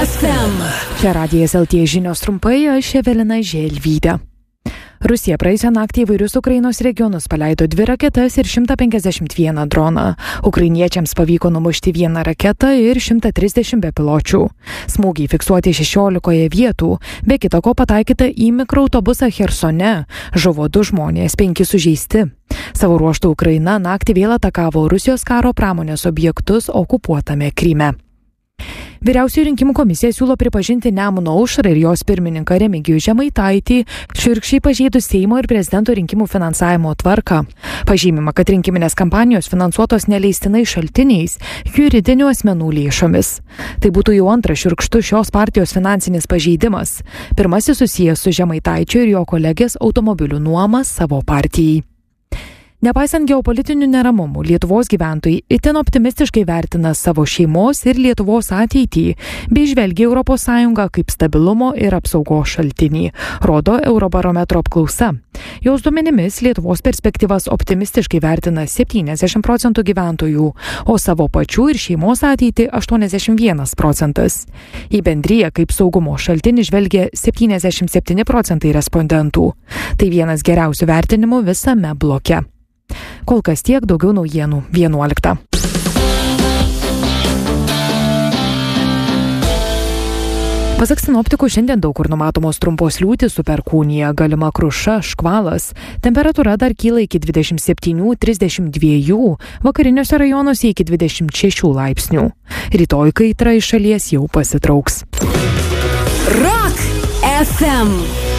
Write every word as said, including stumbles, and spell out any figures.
F M. Čia Radijas L T žinios trumpai, aš Evelina Želvytė. Rusija praėjusią naktį įvairius Ukrainos regionus paleido dvi raketas ir šimtą penkiasdešimt vieną droną. Ukrainiečiams pavyko numušti vieną raketą ir šimtą trisdešimt bepiločių. Smūgiai fiksuoti šešiolikoje vietų, be kita ko pataikyta į mikroautobusą Chersone. Žuvo du žmonės, penki sužeisti. Savo ruožtu Ukraina naktį vėl atakavo Rusijos karo pramonės objektus okupuotame Kryme. Vyriausioji rinkimų komisija siūlo pripažinti Nemuno aušrą ir jos pirmininką Remigijų Žemaitaitį šiurkščiai pažeidus Seimo ir prezidento rinkimų finansavimo tvarką. Pažymima, kad rinkiminės kampanijos finansuotos neleistinai šaltiniais, juridinių asmenų lėšomis. Tai būtų jau antras šiurkštus šios partijos finansinis pažeidimas. Pirmasis susijęs su Žemaitaičiu ir jo kolegės automobilių nuoma savo partijai. Nepaisant geopolitinių neramumų, Lietuvos gyventojai itin optimistiškai vertina savo šeimos ir Lietuvos ateitį, bei žvelgia Europos Sąjungą kaip stabilumo ir apsaugos šaltinį, rodo Eurobarometro apklausa. Jos duomenimis Lietuvos perspektyvas optimistiškai vertina septyniasdešimt procentų gyventojų, o savo pačių ir šeimos ateitį aštuoniasdešimt vienas procentas. Į bendriją kaip saugumo šaltinį žvelgia septyniasdešimt septyni procentai respondentų. Tai vienas geriausių vertinimų visame bloke. Kol kas tiek, daugiau naujienų vienuoliktą. Pasak sinoptikų, šiandien daug kur numatomos trumpos liūtys su perkūnija, galima kruša, škvalas. Temperatūra dar kyla iki dvidešimt septynių trisdešimt dviejų, vakariniuose rajonuose iki dvidešimt šešių laipsnių. Rytoj kaitra iš šalies jau pasitrauks. Rock F M.